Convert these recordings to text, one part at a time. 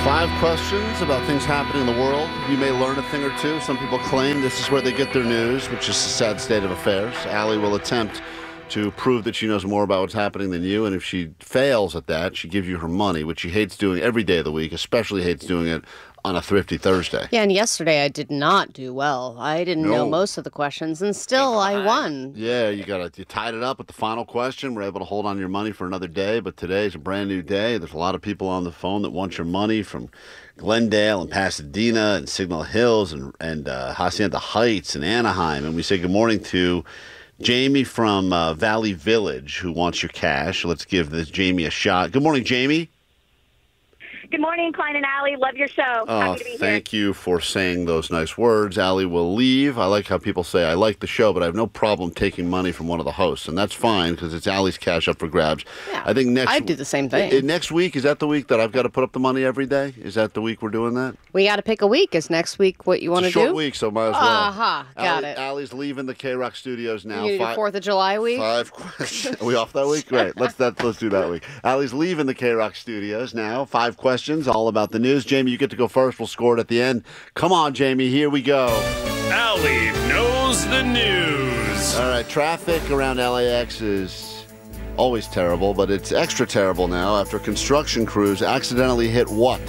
5 questions about things happening in the world. You may learn a thing or two. Some people claim this is where they get their news, which is a sad state of affairs. Allie will attempt to prove that she knows more about what's happening than you, and if she fails at that, she gives you her money, which she hates doing every day of the week, especially hates doing it on a Thrifty Thursday. Yeah, and yesterday I did not do well. I didn't know most of the questions, and still I won. Yeah, you tied it up with the final question. We're able to hold on to your money for another day, but today's a brand new day. There's a lot of people on the phone that want your money from Glendale and Pasadena and Signal Hills and Hacienda Heights and Anaheim. And we say good morning to Jamie from Valley Village, who wants your cash. Let's give this Jamie a shot. Good morning, Jamie. Good morning, Klein and Allie. Love your show. Happy to be here. Thank you for saying those nice words. Allie will leave. I like how people say, I like the show, but I have no problem taking money from one of the hosts. And that's fine because it's Allie's cash up for grabs. Yeah, I think I'd do the same thing. Next week, is that the week that I've got to put up the money every day? Is that the week we're doing that? We got to pick a week. Is next week what you want to do? It's a short week, so might as well. Aha, got it. Allie's leaving the K-Rock studios now. You do 4th of July week? 5 questions. Are we off that week? Great. Let's do that week. Allie's leaving the K-Rock studios now. 5 questions, all about the news. Jamie, you get to go first. We'll score it at the end. Come on, Jamie. Here we go. Allie knows the news. All right. Traffic around LAX is always terrible, but it's extra terrible now after construction crews accidentally hit what?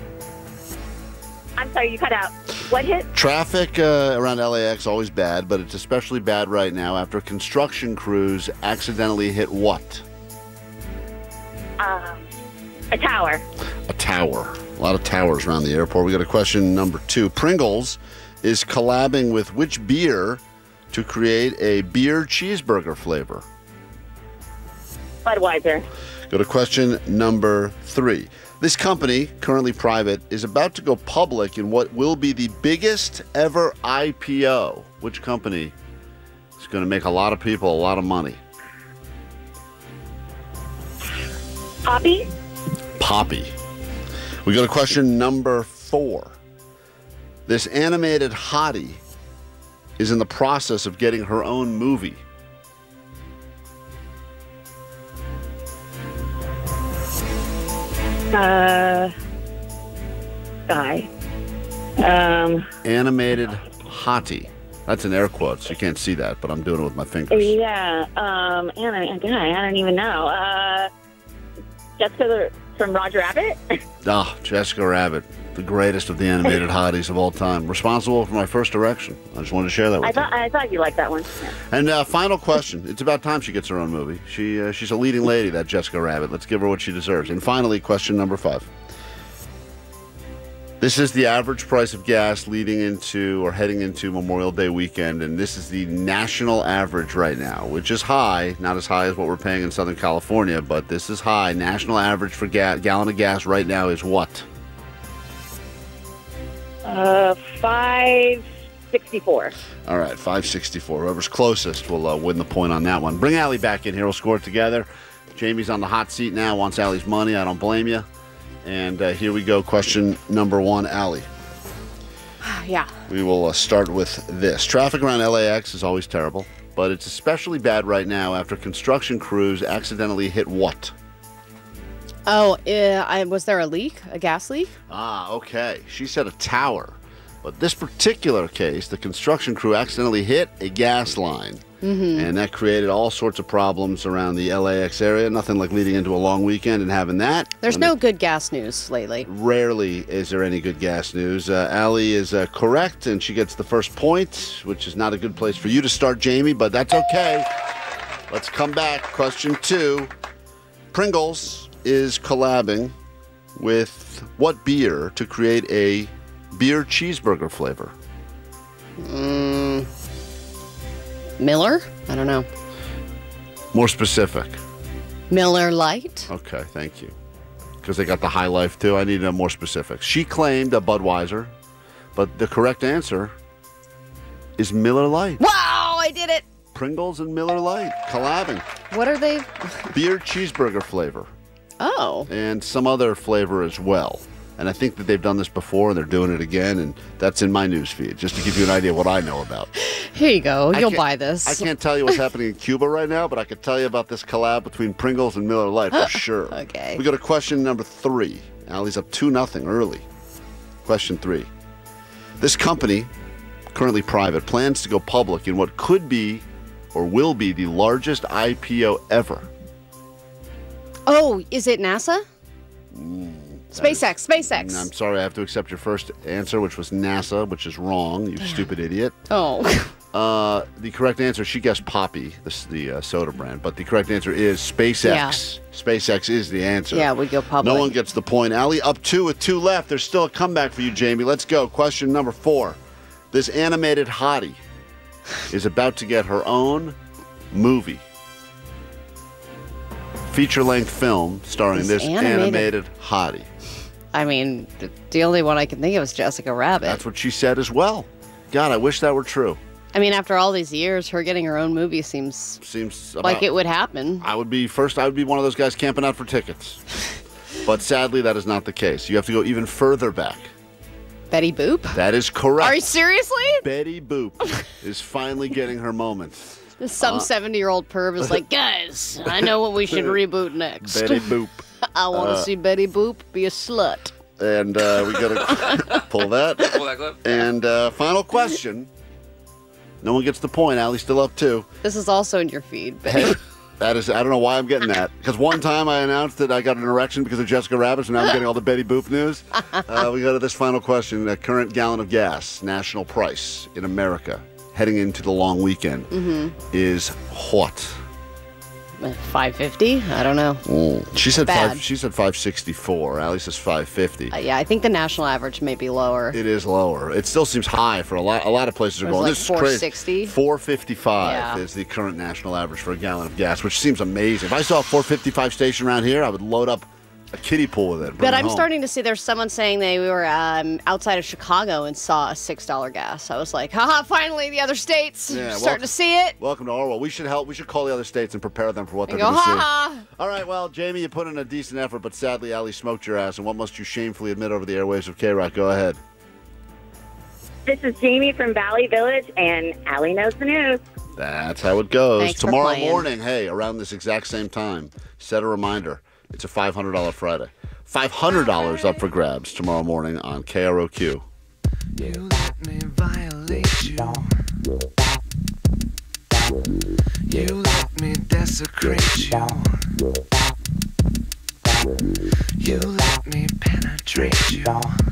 I'm sorry, you cut out. What hit? Traffic around LAX always bad, but it's especially bad right now after construction crews accidentally hit what? A tower. A tower. A lot of towers around the airport. We got a question number 2. Pringles is collabing with which beer to create a beer cheeseburger flavor? Budweiser. Go to question number 3. This company, currently private, is about to go public in what will be the biggest ever IPO. Which company is going to make a lot of people a lot of money? Poppy. Poppy. We go to question number 4. This animated hottie is in the process of getting her own movie. Guy. Animated hottie. That's in air quotes. You can't see that, but I'm doing it with my fingers. Yeah. Anna, guy. I don't even know. Jessica from Roger Rabbit. Jessica Rabbit, the greatest of the animated hotties of all time. Responsible for my first erection. I just wanted to share that with you. I thought you liked that one. Yeah. And final question. It's about time she gets her own movie. She's a leading lady, that Jessica Rabbit. Let's give her what she deserves. And finally, question number 5. This is the average price of gas leading into or heading into Memorial Day weekend, and this is the national average right now, which is high. Not as high as what we're paying in Southern California, but this is high. National average for gallon of gas right now is what? $5.64. All right, $5.64. Whoever's closest will win the point on that one. Bring Allie back in here. We'll score it together. Jamie's on the hot seat now, wants Allie's money. I don't blame you. And here we go. Question number 1, Allie. Yeah. We will start with this. Traffic around LAX is always terrible, but it's especially bad right now after construction crews accidentally hit what? Oh, was there a leak? A gas leak? Okay. She said a tower. But this particular case, the construction crew accidentally hit a gas line. Mm-hmm. And that created all sorts of problems around the LAX area. Nothing like leading into a long weekend and having that. There's no good gas news lately. Rarely is there any good gas news. Allie is correct, and she gets the first point, which is not a good place for you to start, Jamie, but that's okay. Let's come back. Question 2. Pringles is collabing with what beer to create a beer cheeseburger flavor? Miller? I don't know. More specific. Miller Lite? Okay, thank you. Because they got the High Life, too. I need more specifics. She claimed a Budweiser, but the correct answer is Miller Lite. Wow, I did it! Pringles and Miller Lite collabing. What are they? Beer cheeseburger flavor. Oh. And some other flavor as well. And I think that they've done this before, and they're doing it again, and that's in my news feed, just to give you an idea of what I know about. Here you go. You'll buy this. I can't tell you what's happening in Cuba right now, but I can tell you about this collab between Pringles and Miller Lite for sure. Okay. We go to question number 3. Allie's up 2-0 early. Question 3. This company, currently private, plans to go public in what could be or will be the largest IPO ever. Oh, is it NASA? SpaceX. I'm sorry, I have to accept your first answer, which was NASA, which is wrong, you stupid idiot. Oh. The correct answer, she guessed Poppy, the soda brand, but the correct answer is SpaceX. Yeah. SpaceX is the answer. Yeah, we go public. No one gets the point. Allie, up 2 with 2 left. There's still a comeback for you, Jamie. Let's go. Question number 4. This animated hottie is about to get her own movie. Feature-length film starring this animated hottie. I mean, the only one I can think of is Jessica Rabbit. That's what she said as well. God, I wish that were true. I mean, after all these years, her getting her own movie seems like it would happen. I would be one of those guys camping out for tickets. But sadly, that is not the case. You have to go even further back. Betty Boop? That is correct. Are you seriously? Betty Boop is finally getting her moment. Some 70-year-old perv is like, guys, I know what we should reboot next. Betty Boop. I want to see Betty Boop be a slut. And we got to pull that. Pull that clip. And betty question. No one gets the point. Allie's still up 2. This is also in your feed, Betty. Hey, that is, I don't know why I'm getting that. Because one time I announced that I got an erection because of Jessica Rabbit, so now I'm getting all the Betty Boop news. We go to this final question. The current gallon of gas, national price in America, heading into the long weekend, is what? $5.50? I don't know. She said Bad. She said $5.64. Allie says $5.50. Yeah, I think the national average may be lower. It is lower. It still seems high for a lot of places are going. Like this is crazy. $4.60? $4.55 is the current national average for a gallon of gas, which seems amazing. If I saw a $4.55 station around here, I would load up a kiddie pool with it. But I'm starting to see there's someone saying they were outside of Chicago and saw a $6 gas. I was like, haha, finally the other states starting to see it. Welcome to our world. We should call the other states and prepare them for what they're go, going to see. ha. All right, well, Jamie, you put in a decent effort, but sadly, Allie smoked your ass. And what must you shamefully admit over the airwaves of K-Rock? Go ahead. This is Jamie from Valley Village, and Allie knows the news. That's how it goes. Thanks for Tomorrow playing. morning, hey, around this exact same time, set a reminder. It's a $500 Friday. $500 up for grabs tomorrow morning on KROQ. You let me violate you. You let me desecrate you. You let me penetrate you.